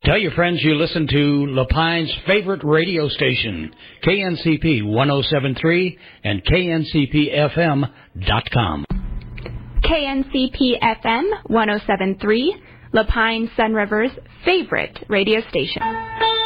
Tell your friends you listen to La Pine's favorite radio station, KNCP 1073 and KNCPFM.com. KNCP FM 1073, La Pine Sun River's favorite radio station.